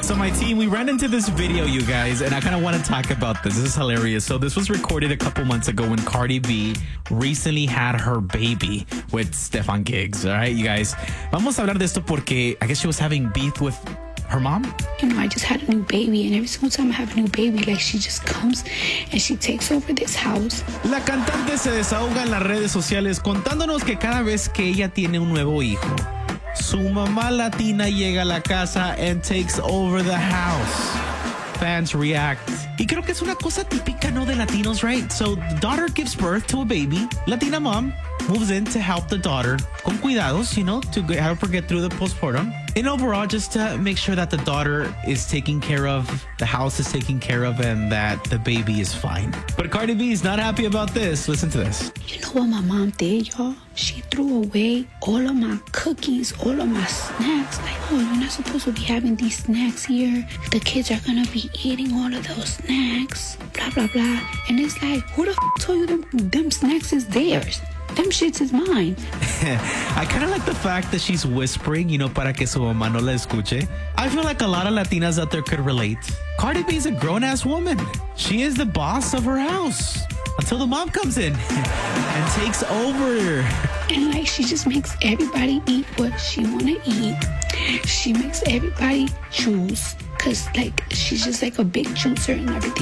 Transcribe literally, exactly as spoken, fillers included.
So my team, we ran into this video, you guys, and I kind of want to talk about this. This is hilarious. So this was recorded a couple months ago when Cardi B recently had her baby with Stefan Giggs. All right, you guys. Vamos a hablar de esto porque I guess she was having beef with her mom. You know, I just had a new baby, and every single time I have a new baby, like, she just comes and she takes over this house. La cantante se desahoga en las redes sociales contándonos que cada vez que ella tiene un nuevo hijo, su mamá latina llega a la casa and takes over the house. Fans react. Y creo que es una cosa típica, ¿no? De latinos, right? So the daughter gives birth to a baby. Latina mom moves in to help the daughter con cuidados, you know, to help her get through the postpartum. And overall, just to make sure that the daughter is taken care of, the house is taken care of, and that the baby is fine. But Cardi B is not happy about this. Listen to this. You know what my mom did, y'all? She threw away all of my cookies, all of my snacks. Like, oh, you're not supposed to be having these snacks here. The kids are gonna be eating all of those snacks, blah, blah, blah. And it's like, who the f*** told you them, them snacks is theirs? Them shits is mine. I kind of like the fact that she's whispering, you know, para que su mamá no la escuche. I feel like a lot of Latinas out there could relate. Cardi B is a grown-ass woman. She is the boss of her house until the mom comes in and takes over. And like, she just makes everybody eat what she wanna eat. She makes everybody choose, cause like, she's just like a big chooser and everything.